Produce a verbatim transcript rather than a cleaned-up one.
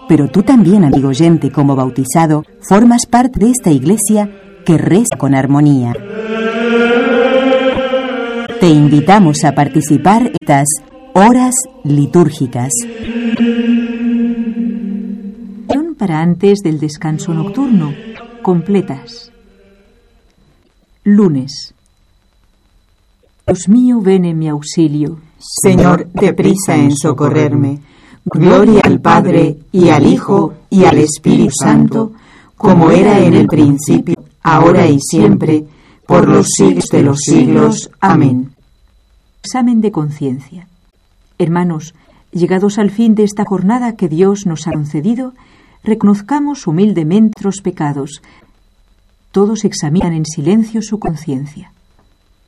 Pero tú también, amigo oyente, como bautizado, formas parte de esta iglesia que reza con armonía. Te invitamos a participar en estas horas litúrgicas. Para antes del descanso nocturno, completas. Lunes. Dios mío, ven en mi auxilio. Señor, deprisa en socorrerme. Gloria al Padre, y al Hijo, y al Espíritu Santo, como era en el principio, ahora y siempre, por los siglos de los siglos. Amén. Examen de conciencia. Hermanos, llegados al fin de esta jornada que Dios nos ha concedido, reconozcamos humildemente nuestros pecados. Todos examinan en silencio su conciencia.